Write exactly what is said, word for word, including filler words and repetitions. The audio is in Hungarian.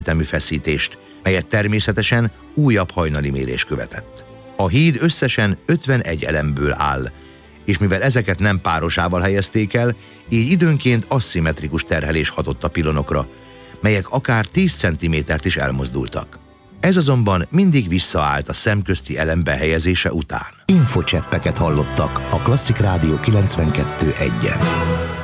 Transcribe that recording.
ütemű feszítést, melyet természetesen újabb hajnali mérés követett. A híd összesen ötvenegy elemből áll, és mivel ezeket nem párosával helyezték el, így időnként aszimmetrikus terhelés hatott a pilonokra, melyek akár tíz centimétert is elmozdultak. Ez azonban mindig visszaállt a szemközti elem behelyezése után. Infocseppeket hallottak a Klasszik Rádió kilencvenkettő egyen.